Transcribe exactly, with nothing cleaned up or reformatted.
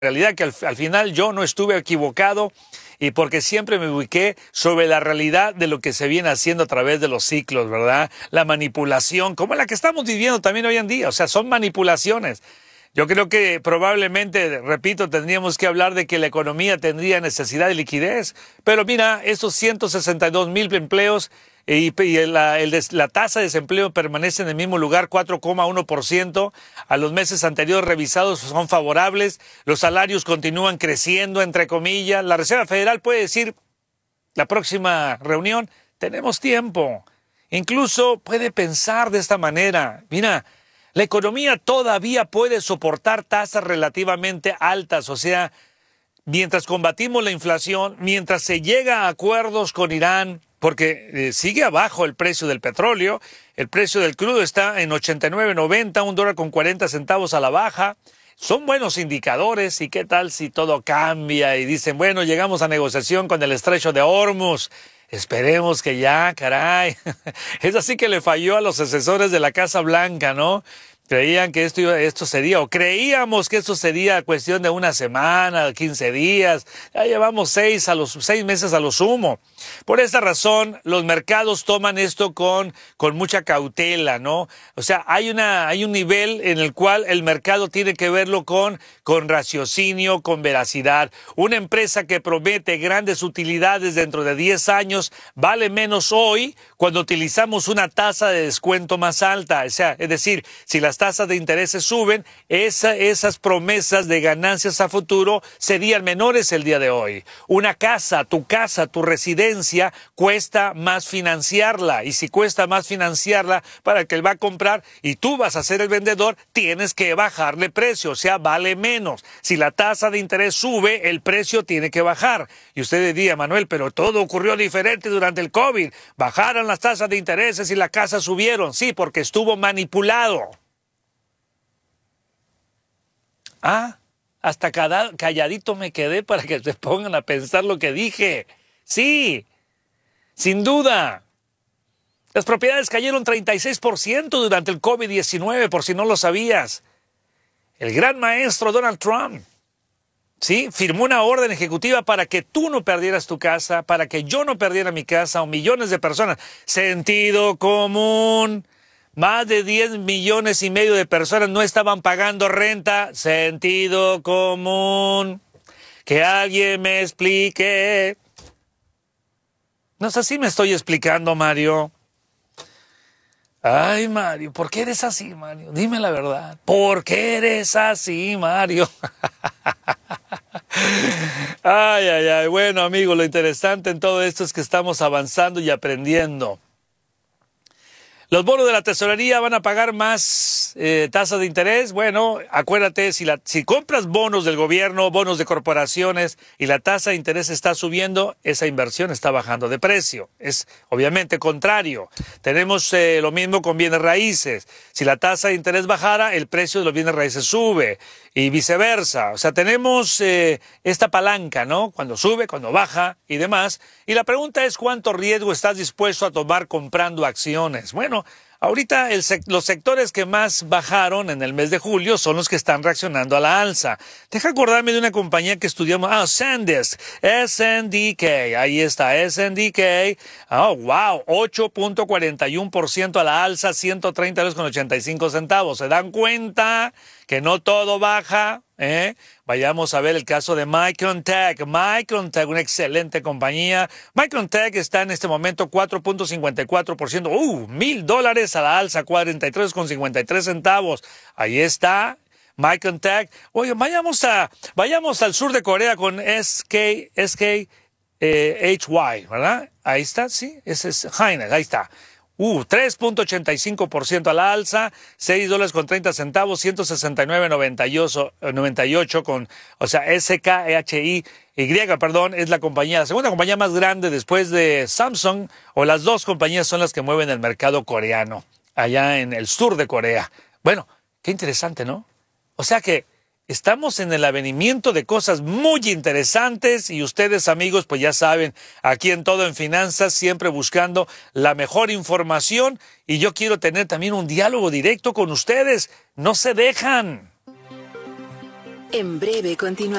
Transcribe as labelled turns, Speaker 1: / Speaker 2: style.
Speaker 1: realidad que al, al final yo no estuve equivocado y porque siempre me ubiqué sobre la realidad de lo que se viene haciendo a través de los ciclos, ¿verdad? La manipulación, como la que estamos viviendo también hoy en día, o sea, son manipulaciones. Yo creo que probablemente, repito, tendríamos que hablar de que la economía tendría necesidad de liquidez, pero mira, estos ciento sesenta y dos mil empleos y, y la, el des, la tasa de desempleo permanece en el mismo lugar, cuatro coma uno por ciento. A los meses anteriores revisados son favorables, los salarios continúan creciendo, entre comillas. La Reserva Federal puede decir, la próxima reunión, tenemos tiempo. Incluso puede pensar de esta manera, mira, la economía todavía puede soportar tasas relativamente altas, o sea, mientras combatimos la inflación, mientras se llega a acuerdos con Irán, porque eh, sigue abajo el precio del petróleo, el precio del crudo está en ochenta y nueve noventa, un dólar con cuarenta centavos a la baja. Son buenos indicadores, y qué tal si todo cambia y dicen, bueno, llegamos a negociación con el estrecho de Hormuz. Esperemos que ya, caray. Es así que le falló a los asesores de la Casa Blanca, ¿no? Creían que esto, esto sería, o creíamos que esto sería cuestión de una semana, quince días. Ya llevamos seis, a los, seis meses a lo sumo. Por esta razón, los mercados toman esto con, con mucha cautela, ¿no? O sea, hay, una, hay un nivel en el cual el mercado tiene que verlo con, con raciocinio, con veracidad. Una empresa que promete grandes utilidades dentro de diez años vale menos hoy cuando utilizamos una tasa de descuento más alta. O sea, es decir, si las tasas de intereses suben, esa, esas promesas de ganancias a futuro serían menores el día de hoy. Una casa, tu casa, tu residencia, cuesta más financiarla. Y si cuesta más financiarla para el que él va a comprar y tú vas a ser el vendedor, tienes que bajarle precio, o sea, vale menos. Si la tasa de interés sube, el precio tiene que bajar. Y usted diría, Manuel, pero todo ocurrió diferente durante el COVID. Bajaron las tasas de intereses y las casas subieron. Sí, porque estuvo manipulado. Ah, hasta calladito me quedé para que se pongan a pensar lo que dije. Sí, sin duda. Las propiedades cayeron treinta y seis por ciento durante el COVID diecinueve, por si no lo sabías. El gran maestro Donald Trump, ¿sí?, firmó una orden ejecutiva para que tú no perdieras tu casa, para que yo no perdiera mi casa, o millones de personas. Sentido común. Más de diez millones y medio de personas no estaban pagando renta. Sentido común. Que alguien me explique. No sé si me estoy explicando, Mario. Ay, Mario, ¿por qué eres así, Mario? Dime la verdad. ¿Por qué eres así, Mario? Ay, ay, ay. Bueno, amigo, lo interesante en todo esto es que estamos avanzando y aprendiendo. ¿Los bonos de la tesorería van a pagar más eh, tasas de interés? Bueno, acuérdate, si, la, si compras bonos del gobierno, bonos de corporaciones y la tasa de interés está subiendo, esa inversión está bajando de precio. Es obviamente contrario. Tenemos eh, lo mismo con bienes raíces. Si la tasa de interés bajara, el precio de los bienes raíces sube y viceversa. O sea, tenemos eh, esta palanca, ¿no? Cuando sube, cuando baja y demás. Y la pregunta es, ¿cuánto riesgo estás dispuesto a tomar comprando acciones? Bueno, ahorita el sec los sectores que más bajaron en el mes de julio son los que están reaccionando a la alza. Deja acordarme de una compañía que estudiamos. Ah, SanDisk, S and D K. Ahí está, S and D K. Oh, wow, ocho punto cuarenta y uno por ciento a la alza, ciento treinta dólares con ochenta y cinco centavos. ¿Se dan cuenta que no todo baja? ¿Eh? Vayamos a ver el caso de MicronTech. MicronTech, una excelente compañía. MicronTech está en este momento cuatro punto cincuenta y cuatro por ciento. ¡Uh! Mil dólares a la alza, cuarenta y tres con cincuenta y tres centavos. Ahí está MicronTech. Oye, vayamos, a, vayamos al sur de Corea con S K, S K eh, H Y, ¿verdad? Ahí está, sí. Ese es Hynix, ahí está. Uh, tres punto ochenta y cinco por ciento a la alza, seis dólares con treinta centavos, ciento sesenta y nueve noventa y ocho con, o sea, S K H Y, perdón, es la compañía, la segunda compañía más grande después de Samsung, o las dos compañías son las que mueven el mercado coreano, allá en el sur de Corea. Bueno, qué interesante, ¿no? O sea que estamos en el avenimiento de cosas muy interesantes y ustedes, amigos, pues ya saben, aquí en Todo en Finanzas, siempre buscando la mejor información, y yo quiero tener también un diálogo directo con ustedes. No se dejan.
Speaker 2: En breve continúa.